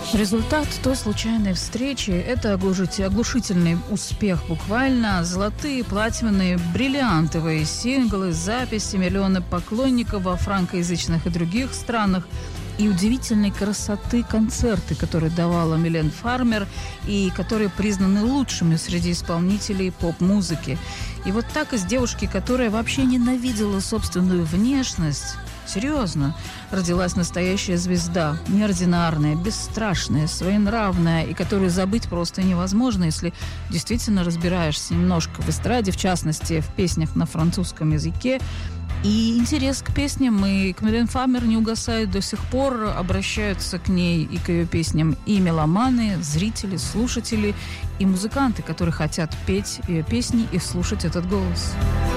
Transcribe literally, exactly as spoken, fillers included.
Результат той случайной встречи – это оглушительный успех буквально. Золотые, платиновые, бриллиантовые синглы, записи, миллионы поклонников во франкоязычных и других странах и удивительной красоты концерты, которые давала Милен Фармер и которые признаны лучшими среди исполнителей поп-музыки. И вот так из девушки, которая вообще ненавидела собственную внешность, серьезно, родилась настоящая звезда, неординарная, бесстрашная, своенравная, и которую забыть просто невозможно, если действительно разбираешься немножко в эстраде, в частности, в песнях на французском языке. И интерес к песням и к Милен Фармер не угасает до сих пор, обращаются к ней и к ее песням и меломаны, зрители, слушатели, и музыканты, которые хотят петь ее песни и слушать этот голос.